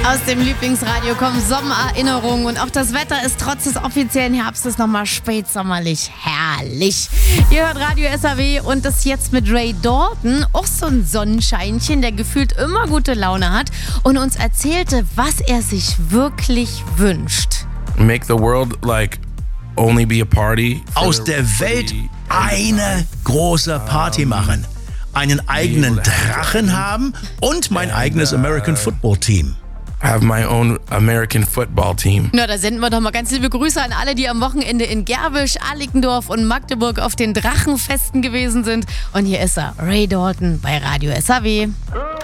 Aus dem Lieblingsradio kommen Sommererinnerungen und auch das Wetter ist trotz des offiziellen Herbstes nochmal spätsommerlich herrlich. Ihr hört Radio SAW und das jetzt mit Ray Dalton, auch so ein Sonnenscheinchen, der gefühlt immer gute Laune hat und uns erzählte, was er sich wirklich wünscht. Make the world only be a party. Aus der Welt eine große Party machen, einen eigenen Drachen haben und mein eigenes American Football Team. Have my own American football team. Na, da senden wir doch mal ganz liebe Grüße an alle, die am Wochenende in Gerwisch, Arlickendorf und Magdeburg auf den Drachenfesten gewesen sind. Und hier ist er, Ray Dalton bei Radio SAW.